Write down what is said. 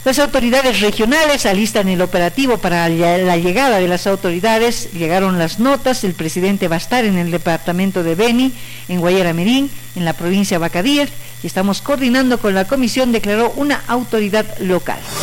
Las autoridades regionales alistan el operativo para la llegada de las autoridades. Llegaron las notas. El presidente va a estar en el departamento de Beni, en Guayara Merín, en la provincia de Bacadíes, y estamos coordinando con la comisión, declaró una autoridad local.